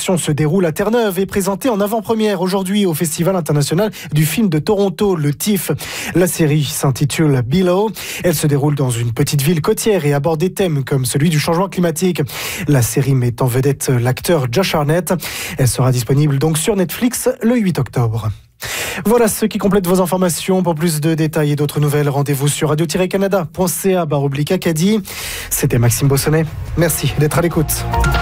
production se déroule à Terre-Neuve et présentée en avant-première aujourd'hui au Festival international du film de Toronto, le TIFF. La série s'intitule Below. Elle se déroule dans une petite ville côtière et aborde des thèmes comme celui du changement climatique. La série met en vedette l'acteur Josh Hartnett. Elle sera disponible donc sur Netflix le 8 octobre. Voilà ce qui complète vos informations. Pour plus de détails et d'autres nouvelles, rendez-vous sur radio-canada.ca/Acadie. C'était Maxime Bossonnet. Merci d'être à l'écoute.